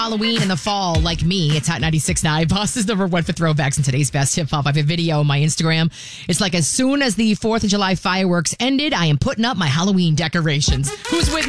Halloween in the fall, like me, it's Hot 96.9. Boston's number one for throwbacks in today's best hip hop. I have a video on my Instagram. It's like as soon as the 4th of July fireworks ended, I am putting up my Halloween decorations. Who's with me?